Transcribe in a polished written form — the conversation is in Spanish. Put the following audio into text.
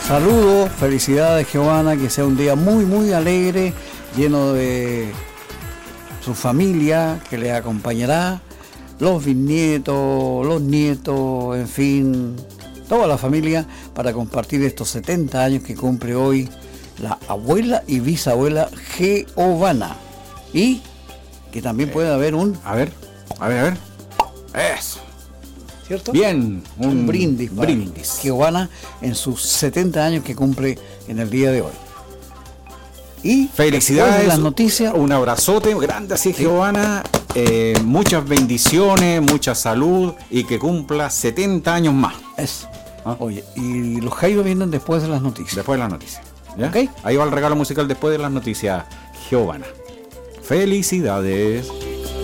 Saludos, felicidades Giovanna, que sea un día muy muy alegre, lleno de su familia que le acompañará, los bisnietos, los nietos, en fin, toda la familia para compartir estos 70 años que cumple hoy la abuela y bisabuela Giovanna. Y que también puede haber un... A ver. Eso. ¿Cierto? Bien, un brindis. Giovanna en sus 70 años que cumple en el día de hoy. Y felicidades, de las noticias, un abrazote grande así, sí. Giovanna, muchas bendiciones, mucha salud y que cumpla 70 años más. Eso. ¿Ah? Oye, y los Jairo vienen después de las noticias. Después de las noticias. ¿Ya? ¿Okay? Ahí va el regalo musical después de las noticias, Giovanna. Felicidades.